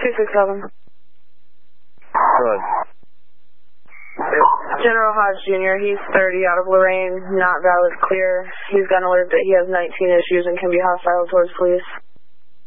267. Good. General Hodge Jr., he's 30 out of Lorraine, not valid clear. He's got an alert that he has 19 issues and can be hostile towards police.